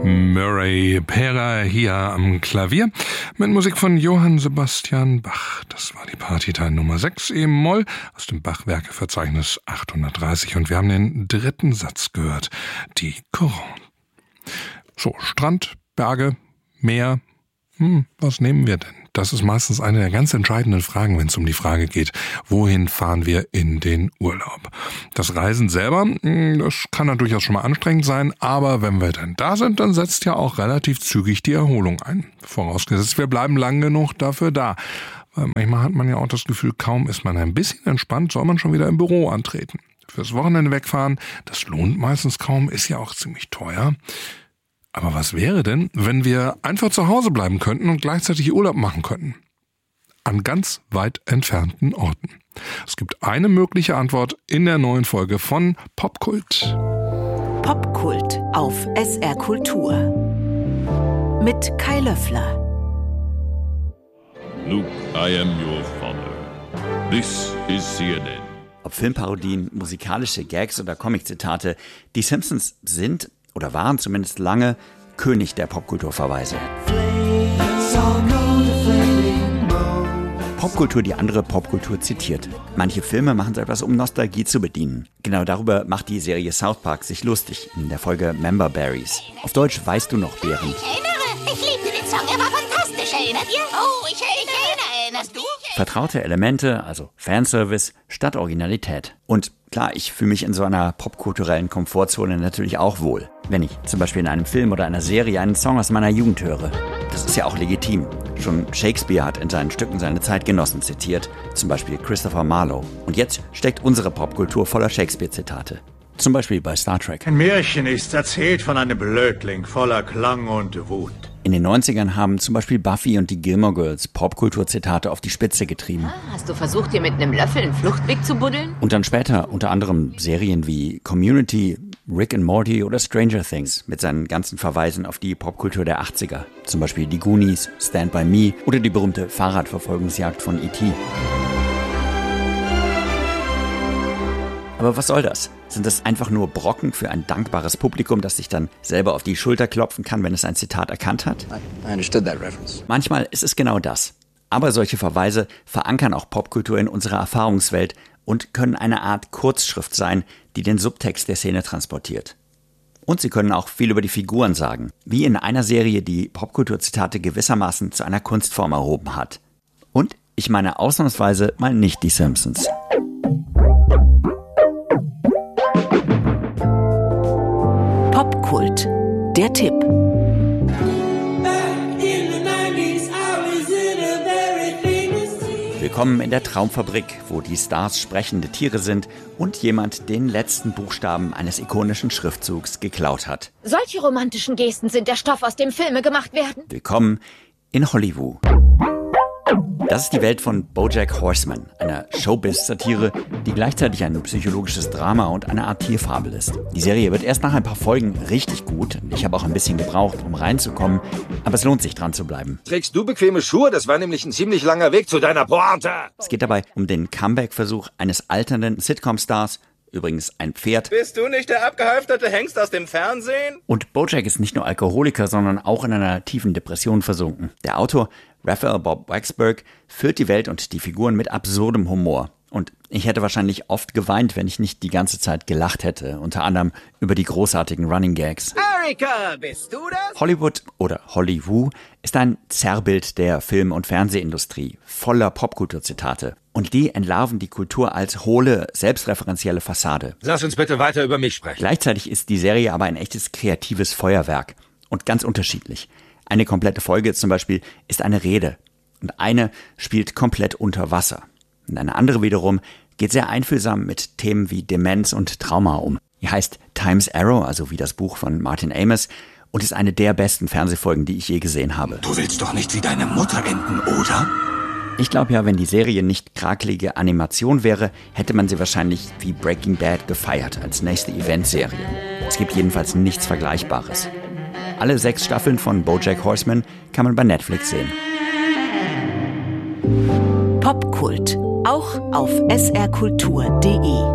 Murray Pera hier am Klavier mit Musik von Johann Sebastian Bach. Das war die Partiteil Nummer 6 E-Moll aus dem Bach-Werke-Verzeichnis 830 und wir haben den dritten Satz gehört, die Couronne. So, Strand, Berge, Meer, was nehmen wir denn? Das ist meistens eine der ganz entscheidenden Fragen, wenn es um die Frage geht, wohin fahren wir in den Urlaub? Das Reisen selber, das kann ja durchaus schon mal anstrengend sein, aber wenn wir dann da sind, dann setzt ja auch relativ zügig die Erholung ein. Vorausgesetzt, wir bleiben lang genug dafür da. Weil manchmal hat man ja auch das Gefühl, kaum ist man ein bisschen entspannt, soll man schon wieder im Büro antreten. Fürs Wochenende wegfahren, das lohnt meistens kaum, ist ja auch ziemlich teuer. Aber was wäre denn, wenn wir einfach zu Hause bleiben könnten und gleichzeitig Urlaub machen könnten? An ganz weit entfernten Orten. Es gibt eine mögliche Antwort in der neuen Folge von Popkult. Popkult auf SR Kultur. Mit Kai Löffler. Luke, I am your father. This is CNN. Ob Filmparodien, musikalische Gags oder Comic-Zitate, die Simpsons sind oder waren zumindest lange König der Popkulturverweise. Popkultur, die andere Popkultur zitiert. Manche Filme machen so etwas, um Nostalgie zu bedienen. Genau darüber macht die Serie South Park sich lustig in der Folge Member Berries. Auf Deutsch Weißt du noch, Bären? Ich erinnere, ich liebte den Song, er war fantastisch, erinnert ihr? Oh, ich erinnere, erinnerst du? Vertraute Elemente, also Fanservice, statt Originalität. Und klar, ich fühle mich in so einer popkulturellen Komfortzone natürlich auch wohl. Wenn ich zum Beispiel in einem Film oder einer Serie einen Song aus meiner Jugend höre. Das ist ja auch legitim. Schon Shakespeare hat in seinen Stücken seine Zeitgenossen zitiert, zum Beispiel Christopher Marlowe. Und jetzt steckt unsere Popkultur voller Shakespeare-Zitate. Zum Beispiel bei Star Trek. Ein Märchen ist erzählt von einem Blödling voller Klang und Wut. In den 90ern haben zum Beispiel Buffy und die Gilmore Girls Popkulturzitate auf die Spitze getrieben. Hast du versucht, dir mit einem Löffel einen Fluchtweg zu buddeln? Und dann später unter anderem Serien wie Community, Rick and Morty oder Stranger Things mit seinen ganzen Verweisen auf die Popkultur der 80er. Zum Beispiel die Goonies, Stand By Me oder die berühmte Fahrradverfolgungsjagd von E.T. Aber was soll das? Sind das einfach nur Brocken für ein dankbares Publikum, das sich dann selber auf die Schulter klopfen kann, wenn es ein Zitat erkannt hat? I understood that reference. Manchmal ist es genau das. Aber solche Verweise verankern auch Popkultur in unserer Erfahrungswelt und können eine Art Kurzschrift sein, die den Subtext der Szene transportiert. Und sie können auch viel über die Figuren sagen, wie in einer Serie, die Popkulturzitate gewissermaßen zu einer Kunstform erhoben hat. Und ich meine ausnahmsweise mal nicht die Simpsons. Popkult, der Tipp. Willkommen in der Traumfabrik, wo die Stars sprechende Tiere sind und jemand den letzten Buchstaben eines ikonischen Schriftzugs geklaut hat. Solche romantischen Gesten sind der Stoff, aus dem Filme gemacht werden. Willkommen in Hollywood. Das ist die Welt von BoJack Horseman, einer Showbiz-Satire, die gleichzeitig ein psychologisches Drama und eine Art Tierfabel ist. Die Serie wird erst nach ein paar Folgen richtig gut. Ich habe auch ein bisschen gebraucht, um reinzukommen, aber es lohnt sich, dran zu bleiben. Trägst du bequeme Schuhe? Das war nämlich ein ziemlich langer Weg zu deiner Pointe. Es geht dabei um den Comeback-Versuch eines alternden Sitcom-Stars, übrigens ein Pferd. Bist du nicht der abgehalfterte Hengst aus dem Fernsehen? Und BoJack ist nicht nur Alkoholiker, sondern auch in einer tiefen Depression versunken. Der Autor Raphael Bob Waksberg füllt die Welt und die Figuren mit absurdem Humor. Und ich hätte wahrscheinlich oft geweint, wenn ich nicht die ganze Zeit gelacht hätte, unter anderem über die großartigen Running Gags. Erika, bist du das? Hollywood oder Hollywood ist ein Zerrbild der Film- und Fernsehindustrie, voller Popkulturzitate. Und die entlarven die Kultur als hohle, selbstreferenzielle Fassade. Lass uns bitte weiter über mich sprechen. Gleichzeitig ist die Serie aber ein echtes kreatives Feuerwerk und ganz unterschiedlich. Eine komplette Folge zum Beispiel ist eine Rede und eine spielt komplett unter Wasser. Und eine andere wiederum geht sehr einfühlsam mit Themen wie Demenz und Trauma um. Die heißt Time's Arrow, also wie das Buch von Martin Amis, und ist eine der besten Fernsehfolgen, die ich je gesehen habe. Du willst doch nicht wie deine Mutter enden, oder? Ich glaube ja, wenn die Serie nicht krakelige Animation wäre, hätte man sie wahrscheinlich wie Breaking Bad gefeiert als nächste Eventserie. Es gibt jedenfalls nichts Vergleichbares. Alle 6 Staffeln von BoJack Horseman kann man bei Netflix sehen. Popkult, auch auf srkultur.de.